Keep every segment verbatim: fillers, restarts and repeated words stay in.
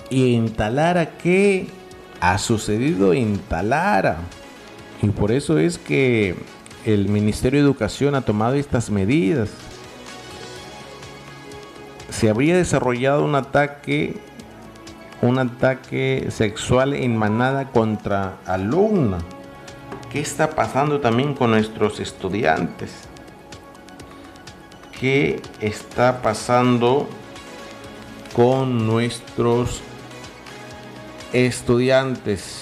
¿Y en Talara qué ha sucedido en Talara? Y por eso es que el Ministerio de Educación ha tomado estas medidas. Se habría desarrollado un ataque, un ataque sexual en manada contra alumna. ¿Qué está pasando también con nuestros estudiantes? ¿Qué está pasando con nuestros estudiantes?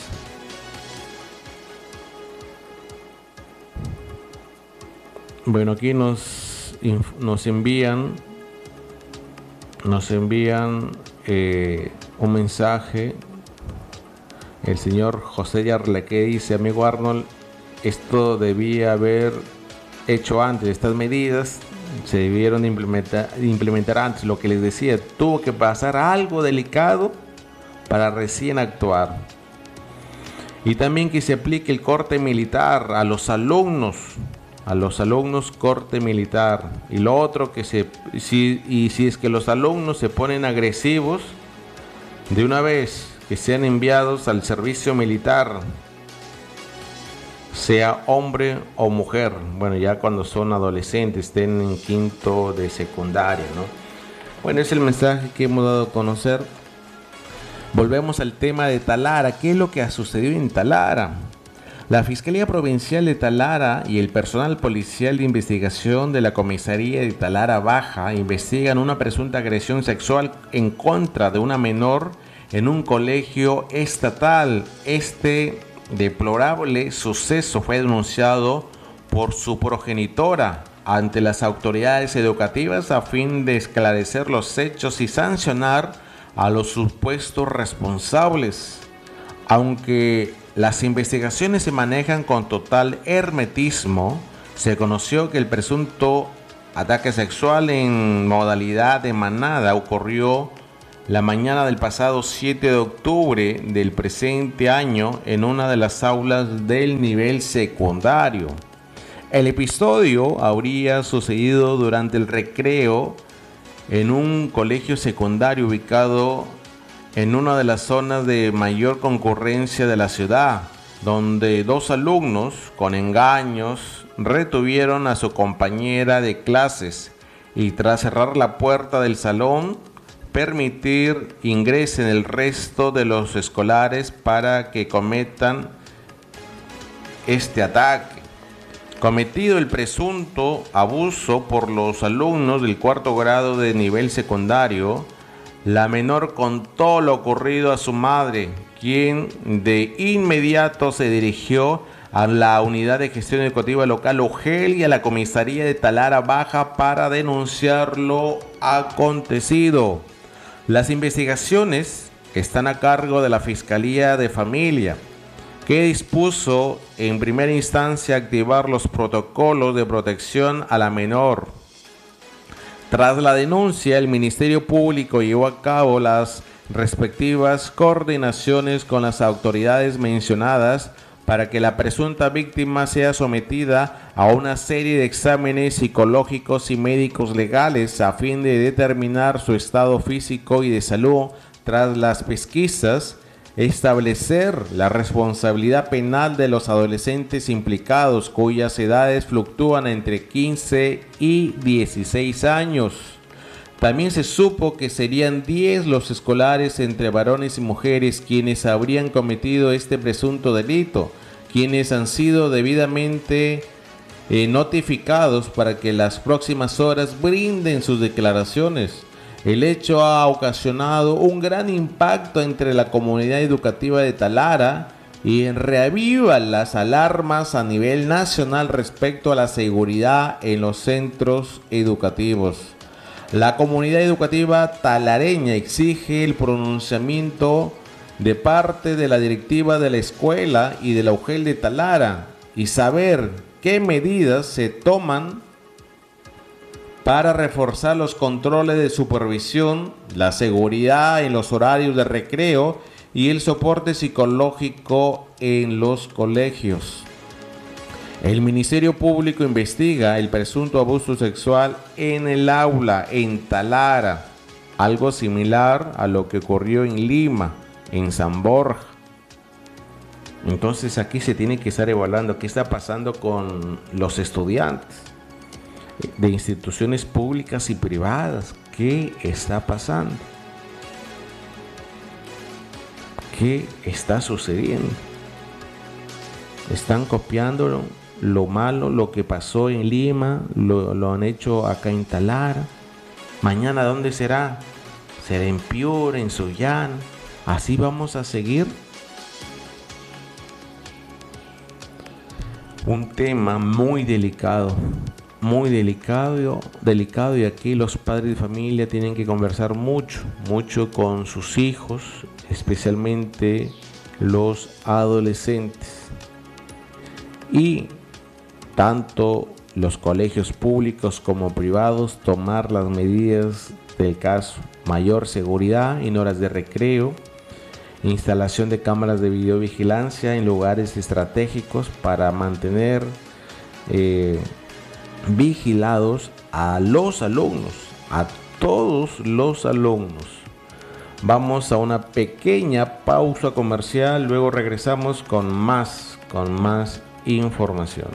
Bueno, aquí nos, nos envían nos envían eh, un mensaje. El señor José Yarleque dice: amigo Arnold, esto debía haber hecho antes. Estas medidas se debieron implementar, implementar antes. Lo que les decía, tuvo que pasar algo delicado para recién actuar. Y también que se aplique el corte militar a los alumnos, a los alumnos corte militar. Y lo otro, que se, si, y si es que los alumnos se ponen agresivos, de una vez que sean enviados al servicio militar, sea hombre o mujer. Bueno, ya cuando son adolescentes, estén en quinto de secundaria, ¿no? Bueno, es el mensaje que hemos dado a conocer. Volvemos al tema de Talara. ¿Qué es lo que ha sucedido en Talara? La Fiscalía Provincial de Talara y el personal policial de investigación de la Comisaría de Talara Baja investigan una presunta agresión sexual en contra de una menor en un colegio estatal. Este deplorable suceso fue denunciado por su progenitora ante las autoridades educativas a fin de esclarecer los hechos y sancionar a los supuestos responsables. Aunque las investigaciones se manejan con total hermetismo, se conoció que el presunto ataque sexual en modalidad de manada ocurrió la mañana del pasado siete de octubre del presente año en una de las aulas del nivel secundario. El episodio habría sucedido durante el recreo en un colegio secundario ubicado en una de las zonas de mayor concurrencia de la ciudad, donde dos alumnos con engaños retuvieron a su compañera de clases y tras cerrar la puerta del salón, permitir ingresen el resto de los escolares para que cometan este ataque. Cometido el presunto abuso por los alumnos del cuarto grado de nivel secundario, la menor contó lo ocurrido a su madre, quien de inmediato se dirigió a la Unidad de Gestión Educativa Local UGEL y a la Comisaría de Talara Baja para denunciar lo acontecido. Las investigaciones están a cargo de la Fiscalía de Familia, que dispuso en primera instancia activar los protocolos de protección a la menor. Tras la denuncia, el Ministerio Público llevó a cabo las respectivas coordinaciones con las autoridades mencionadas para que la presunta víctima sea sometida a una serie de exámenes psicológicos y médicos legales a fin de determinar su estado físico y de salud. Tras las pesquisas, establecer la responsabilidad penal de los adolescentes implicados, cuyas edades fluctúan entre quince y dieciséis años. También se supo que serían diez los escolares entre varones y mujeres quienes habrían cometido este presunto delito, quienes han sido debidamente eh, notificados para que las próximas horas brinden sus declaraciones. El hecho ha ocasionado un gran impacto entre la comunidad educativa de Talara y reaviva las alarmas a nivel nacional respecto a la seguridad en los centros educativos. La comunidad educativa talareña exige el pronunciamiento de parte de la directiva de la escuela y de la UGEL de Talara y saber qué medidas se toman para reforzar los controles de supervisión, la seguridad en los horarios de recreo y el soporte psicológico en los colegios. El Ministerio Público investiga el presunto abuso sexual en el aula en Talara. algo similar a lo que ocurrió en Lima, en San Borja. Entonces aquí se tiene que estar evaluando qué está pasando con los estudiantes de instituciones públicas y privadas. ¿Qué está pasando? ¿Qué está sucediendo? Están copiando lo malo, lo que pasó en Lima, lo, lo han hecho acá en Talara. Mañana, ¿dónde será? ¿Será en Piura, en Sullana? ¿Así vamos a seguir? Un tema muy delicado, muy delicado, delicado y aquí los padres de familia tienen que conversar mucho, mucho con sus hijos, especialmente los adolescentes. Y tanto los colegios públicos como privados tomar las medidas del caso, mayor seguridad en horas de recreo, instalación de cámaras de videovigilancia en lugares estratégicos para mantener eh, vigilados a los alumnos, a todos los alumnos. Vamos a una pequeña pausa comercial, luego regresamos con más, con más información.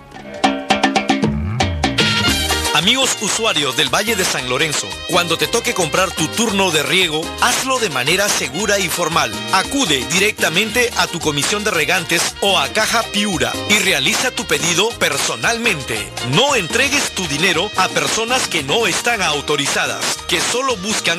Amigos usuarios del Valle de San Lorenzo, cuando te toque comprar tu turno de riego, hazlo de manera segura y formal. Acude directamente a tu comisión de regantes o a Caja Piura y realiza tu pedido personalmente. No entregues tu dinero a personas que no están autorizadas, que solo buscan